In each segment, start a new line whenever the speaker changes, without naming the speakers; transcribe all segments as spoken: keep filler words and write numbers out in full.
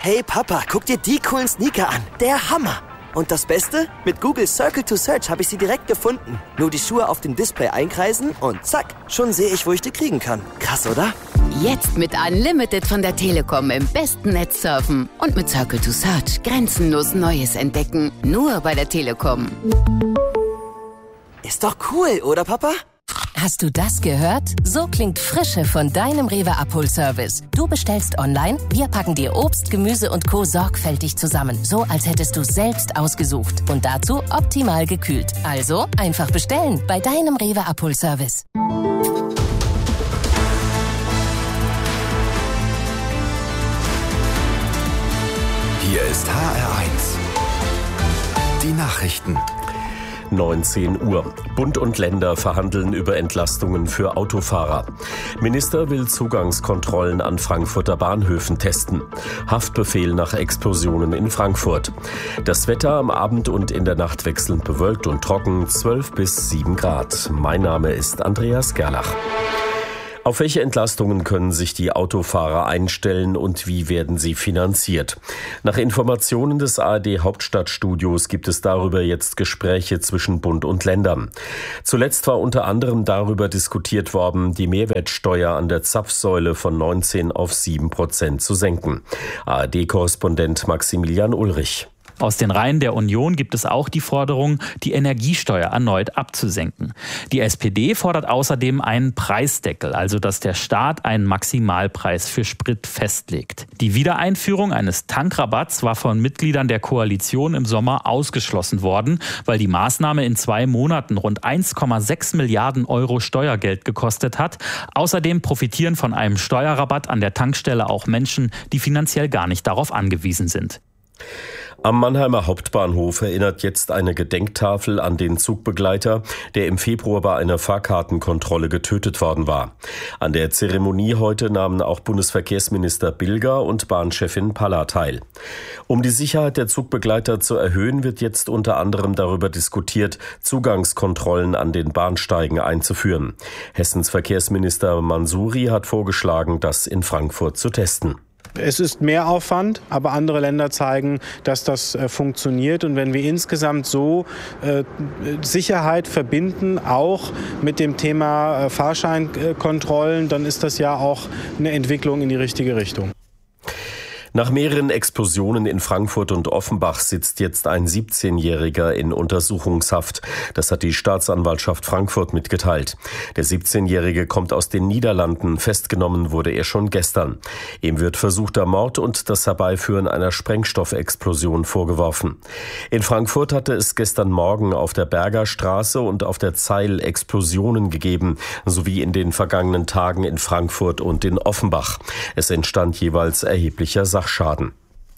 Hey Papa, guck dir die coolen Sneaker an. Der Hammer. Und das Beste? Mit Google Circle to Search habe ich sie direkt gefunden. Nur die Schuhe auf dem Display einkreisen und zack, schon sehe ich, wo ich die kriegen kann. Krass, oder?
Jetzt mit Unlimited von der Telekom im besten Netz surfen. Und mit Circle to Search grenzenlos Neues entdecken. Nur bei der Telekom.
Ist doch cool, oder Papa?
Hast du das gehört? So klingt Frische von deinem Rewe-Abholservice. Du bestellst online, wir packen dir Obst, Gemüse und Co. sorgfältig zusammen. So, als hättest du selbst ausgesucht. Und dazu optimal gekühlt. Also einfach bestellen bei deinem Rewe-Abholservice.
Hier ist H R eins. Die Nachrichten.
neunzehn Uhr. Bund und Länder verhandeln über Entlastungen für Autofahrer. Minister will Zugangskontrollen an Frankfurter Bahnhöfen testen. Haftbefehl nach Explosionen in Frankfurt. Das Wetter am Abend und in der Nacht wechselnd bewölkt und trocken, zwölf bis sieben Grad. Mein Name ist Andreas Gerlach. Auf welche Entlastungen können sich die Autofahrer einstellen und wie werden sie finanziert? Nach Informationen des A R D-Hauptstadtstudios gibt es darüber jetzt Gespräche zwischen Bund und Ländern. Zuletzt war unter anderem darüber diskutiert worden, die Mehrwertsteuer an der Zapfsäule von neunzehn auf sieben Prozent zu senken. A R D-Korrespondent Maximilian Ulrich.
Aus den Reihen der Union gibt es auch die Forderung, die Energiesteuer erneut abzusenken. Die S P D fordert außerdem einen Preisdeckel, also dass der Staat einen Maximalpreis für Sprit festlegt. Die Wiedereinführung eines Tankrabatts war von Mitgliedern der Koalition im Sommer ausgeschlossen worden, weil die Maßnahme in zwei Monaten rund eins Komma sechs Milliarden Euro Steuergeld gekostet hat. Außerdem profitieren von einem Steuerrabatt an der Tankstelle auch Menschen, die finanziell gar nicht darauf angewiesen sind.
Am Mannheimer Hauptbahnhof erinnert jetzt eine Gedenktafel an den Zugbegleiter, der im Februar bei einer Fahrkartenkontrolle getötet worden war. An der Zeremonie heute nahmen auch Bundesverkehrsminister Bilger und Bahnchefin Palla teil. Um die Sicherheit der Zugbegleiter zu erhöhen, wird jetzt unter anderem darüber diskutiert, Zugangskontrollen an den Bahnsteigen einzuführen. Hessens Verkehrsminister Mansouri hat vorgeschlagen, das in Frankfurt zu testen.
Es ist mehr Aufwand, aber andere Länder zeigen, dass das äh, funktioniert. Und wenn wir insgesamt so äh, Sicherheit verbinden, auch mit dem Thema äh, Fahrscheinkontrollen, dann ist das ja auch eine Entwicklung in die richtige Richtung.
Nach mehreren Explosionen in Frankfurt und Offenbach sitzt jetzt ein siebzehnjähriger in Untersuchungshaft. Das hat die Staatsanwaltschaft Frankfurt mitgeteilt. Der siebzehnjährige kommt aus den Niederlanden. Festgenommen wurde er schon gestern. Ihm wird versuchter Mord und das Herbeiführen einer Sprengstoffexplosion vorgeworfen. In Frankfurt hatte es gestern Morgen auf der Berger Straße und auf der Zeil Explosionen gegeben, sowie in den vergangenen Tagen in Frankfurt und in Offenbach. Es entstand jeweils erheblicher Sachschaden. Schaden.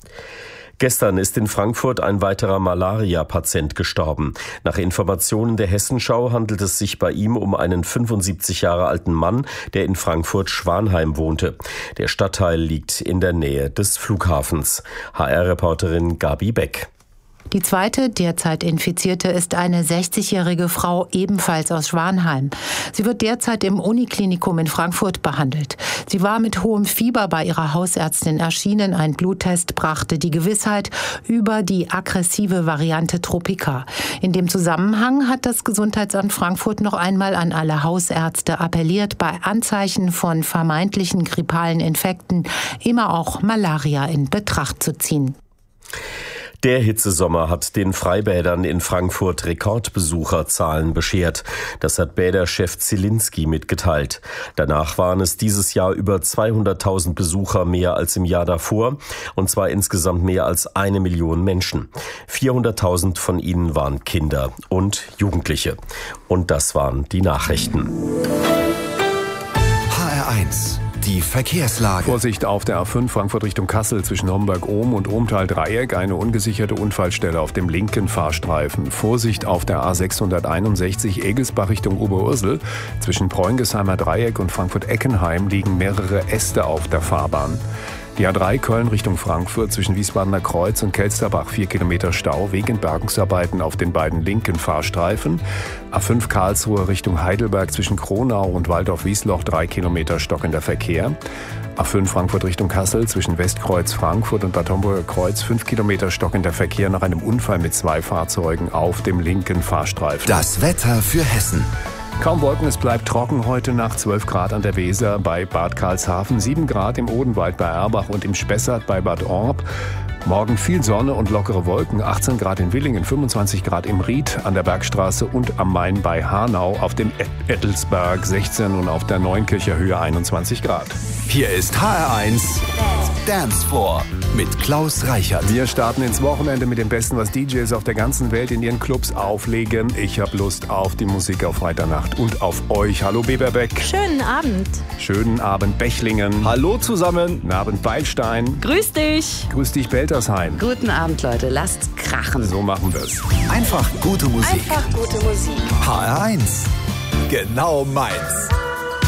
Gestern ist in Frankfurt ein weiterer Malaria-Patient gestorben. Nach Informationen der Hessenschau handelt es sich bei ihm um einen fünfundsiebzig Jahre alten Mann, der in Frankfurt-Schwanheim wohnte. Der Stadtteil liegt in der Nähe des Flughafens. H R-Reporterin Gabi Beck.
Die zweite derzeit Infizierte ist eine sechzigjährige Frau, ebenfalls aus Schwanheim. Sie wird derzeit im Uniklinikum in Frankfurt behandelt. Sie war mit hohem Fieber bei ihrer Hausärztin erschienen. Ein Bluttest brachte die Gewissheit über die aggressive Variante Tropica. In dem Zusammenhang hat das Gesundheitsamt Frankfurt noch einmal an alle Hausärzte appelliert, bei Anzeichen von vermeintlichen grippalen Infekten immer auch Malaria in Betracht zu ziehen.
Der Hitzesommer hat den Freibädern in Frankfurt Rekordbesucherzahlen beschert. Das hat Bäderchef Zielinski mitgeteilt. Danach waren es dieses Jahr über zweihunderttausend Besucher mehr als im Jahr davor, und zwar insgesamt mehr als eine Million Menschen. vierhunderttausend von ihnen waren Kinder und Jugendliche. Und das waren die Nachrichten.
H R eins. Die Verkehrslage.
Vorsicht auf der A fünf Frankfurt Richtung Kassel zwischen Homberg-Ohm und Ohmtal-Dreieck. Eine ungesicherte Unfallstelle auf dem linken Fahrstreifen. Vorsicht auf der A sechshunderteinundsechzig Egelsbach Richtung Oberursel. Zwischen Preungesheimer Dreieck und Frankfurt-Eckenheim liegen mehrere Äste auf der Fahrbahn. Die A drei Köln Richtung Frankfurt zwischen Wiesbadener Kreuz und Kelsterbach vier Kilometer Stau wegen Bergungsarbeiten auf den beiden linken Fahrstreifen. A fünf Karlsruhe Richtung Heidelberg zwischen Kronau und Waldorf-Wiesloch drei Kilometer stockender Verkehr. A fünf Frankfurt Richtung Kassel zwischen Westkreuz Frankfurt und Bad Homburger Kreuz fünf Kilometer stockender Verkehr nach einem Unfall mit zwei Fahrzeugen auf dem linken Fahrstreifen.
Das Wetter für Hessen.
Kaum Wolken, es bleibt trocken heute Nacht. zwölf Grad an der Weser bei Bad Karlshafen, sieben Grad im Odenwald bei Erbach und im Spessart bei Bad Orb. Morgen viel Sonne und lockere Wolken, achtzehn Grad in Willingen, fünfundzwanzig Grad im Ried an der Bergstraße und am Main bei Hanau, auf dem Ettelsberg sechzehn und auf der Neunkircher Höhe einundzwanzig Grad.
Hier ist H R eins Dance Floor mit Klaus Reichert.
Wir starten ins Wochenende mit dem Besten, was D Js auf der ganzen Welt in ihren Clubs auflegen. Ich habe Lust auf die Musik auf Freitagnacht und auf euch. Hallo Beberbeck.
Schönen Abend.
Schönen Abend Bechlingen.
Hallo zusammen.
Guten Abend Beilstein.
Grüß dich.
Grüß dich Beltersheim.
Guten Abend, Leute. Lasst krachen.
So machen wir's.
Einfach gute Musik.
Einfach gute Musik.
H R eins. Genau meins.